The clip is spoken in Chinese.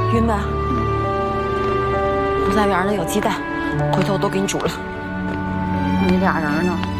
云梅，我在园里有鸡蛋，回头我都给你煮了。 你俩人呢？